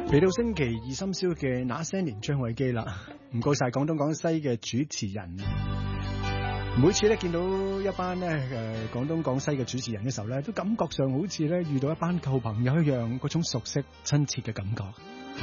嚟到星期二深宵嘅那些年張偉基啦，唔該晒廣東廣西嘅主持人。每次咧見到一班咧廣東廣西嘅主持人嘅時候咧，都感覺上好似咧遇到一班舊朋友一樣，嗰種熟悉親切嘅感覺。